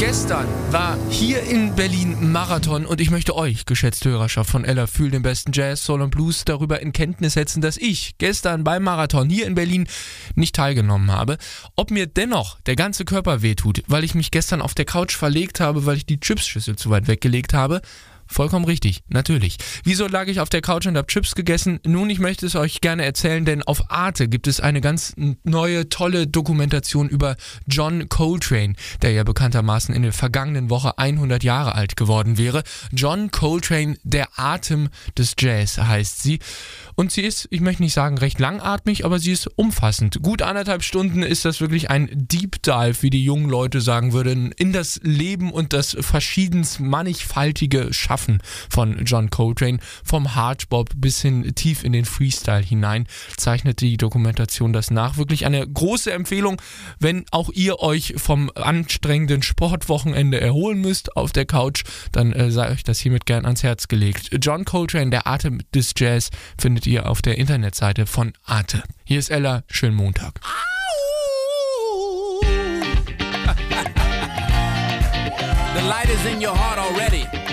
Gestern war hier in Berlin Marathon und ich möchte euch, geschätzte Hörerschaft von Ella Fühl den besten Jazz, Soul und Blues, darüber in Kenntnis setzen, dass ich gestern beim Marathon hier in Berlin nicht teilgenommen habe. Ob mir dennoch der ganze Körper wehtut, weil ich mich gestern auf der Couch verlegt habe, weil ich die Chipsschüssel zu weit weggelegt habe? Vollkommen richtig, natürlich. Wieso lag ich auf der Couch und hab Chips gegessen? Nun, ich möchte es euch gerne erzählen, denn auf Arte gibt es eine ganz neue, tolle Dokumentation über John Coltrane, der ja bekanntermaßen in der vergangenen Woche 100 Jahre alt geworden wäre. John Coltrane, der Atem des Jazz heißt sie. Und sie ist, ich möchte nicht sagen recht langatmig, aber sie ist umfassend. Gut 1,5 Stunden ist das wirklich ein Deep Dive, wie die jungen Leute sagen würden, in das Leben und das verschiedens mannigfaltige Schaffen von John Coltrane, vom Hardbop bis hin tief in den Freestyle hinein, zeichnet die Dokumentation das nach. Wirklich eine große Empfehlung, wenn auch ihr euch vom anstrengenden Sportwochenende erholen müsst auf der Couch, dann sei euch das hiermit gern ans Herz gelegt. John Coltrane, der Atem des Jazz, findet ihr auf der Internetseite von Arte. Hier ist Ella, schönen Montag. The light is in your heart already.